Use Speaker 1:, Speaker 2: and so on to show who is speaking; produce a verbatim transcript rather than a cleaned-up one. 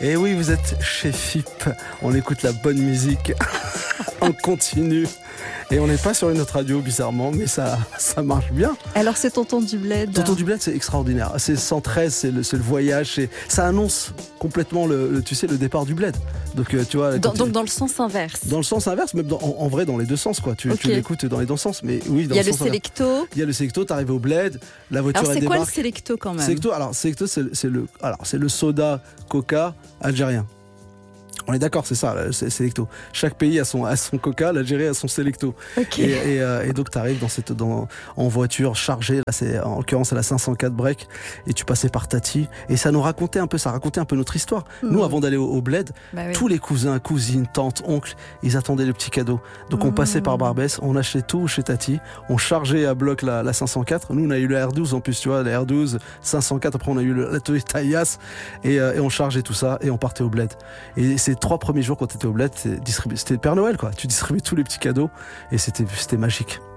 Speaker 1: Et oui, vous êtes chez F I P. On écoute la bonne musique en continu. Et on n'est pas sur une autre radio, bizarrement, mais ça, ça marche bien.
Speaker 2: Alors, c'est Tonton du Bled.
Speaker 1: Tonton du Bled, c'est extraordinaire. C'est cent treize, c'est le, c'est le voyage. C'est, ça annonce complètement le, le, tu sais, le départ du Bled. Donc, euh, tu vois.
Speaker 2: Dans,
Speaker 1: tu,
Speaker 2: donc, dans le sens inverse.
Speaker 1: Dans le sens inverse, même dans, en, en vrai, dans les deux sens, quoi. Tu,
Speaker 2: okay.
Speaker 1: tu l'écoutes dans les deux sens, mais oui. Dans
Speaker 2: Il y a
Speaker 1: le,
Speaker 2: le
Speaker 1: sens
Speaker 2: Selecto.
Speaker 1: Inverse. Il y a le Selecto. T'arrives au Bled, la voiture
Speaker 2: alors,
Speaker 1: elle
Speaker 2: c'est
Speaker 1: débarque.
Speaker 2: quoi le Selecto quand même?
Speaker 1: Selecto, alors Selecto, c'est, c'est le, alors c'est le soda Coca algérien. On est d'accord, c'est ça, c'est Selecto. Chaque pays a son, a son Coca, l'Algérie a son Selecto.
Speaker 2: Okay.
Speaker 1: Et, et, euh, et donc tu arrives dans cette, dans, en voiture chargée, là, c'est, en l'occurrence c'est la cinq cent quatre break, et tu passais par Tati, et ça nous racontait un peu, ça racontait un peu notre histoire. Mmh. Nous, avant d'aller au, au Bled, bah oui. tous les cousins, cousines, tantes, oncles, ils attendaient le petit cadeau. Donc mmh. on passait par Barbès, on achetait tout chez Tati, on chargeait à bloc la, la cinq cent quatre. Nous, on a eu le R douze en plus, tu vois, la R douze, cinq cent quatre, après on a eu le, la Toyota Yass, et, euh, et on chargeait tout ça, et on partait au Bled. Et c'est trois premiers jours quand tu étais au Bled, c'était le Père Noël, quoi. Tu distribuais tous les petits cadeaux et c'était, c'était magique.